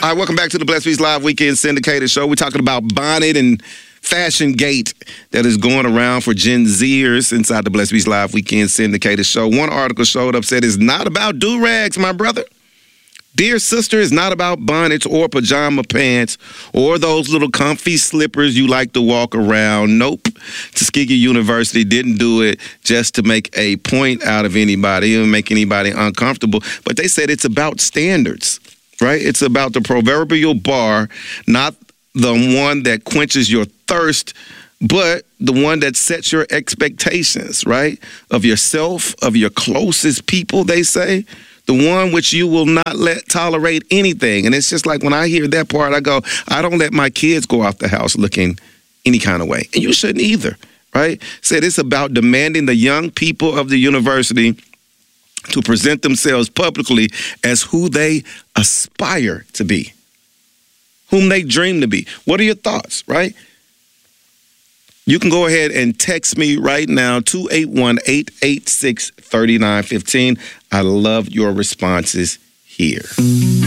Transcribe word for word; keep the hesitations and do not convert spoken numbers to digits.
All right, welcome back to the Blessed Beats Live Weekend Syndicated Show. We're talking about bonnet and fashion gate that is going around for Gen Zers inside the Blessed Beats Live Weekend Syndicated Show. One article showed up, said it's not about do-rags, my brother. Dear sister, it's not about bonnets or pajama pants or those little comfy slippers you like to walk around. Nope. Tuskegee University didn't do it just to make a point out of anybody and make anybody uncomfortable, but they said it's about standards, right? It's about the proverbial bar, not the one that quenches your thirst, but the one that sets your expectations, right? Of yourself, of your closest people, they say. The one which you will not let tolerate anything. And it's just like when I hear that part, I go, I don't let my kids go out the house looking any kind of way. And you shouldn't either, right? Said it's about demanding the young people of the university to present themselves publicly as who they aspire to be, whom they dream to be. What are your thoughts, right? You can go ahead and text me right now, two eight one, eight eight six, three nine one five. I love your responses here.